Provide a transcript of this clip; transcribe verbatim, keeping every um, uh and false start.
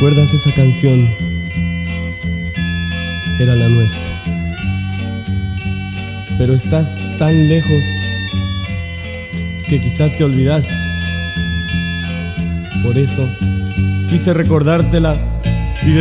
¿Recuerdas esa canción? Era la nuestra. Pero estás tan lejos que quizás te olvidaste. Por eso quise recordártela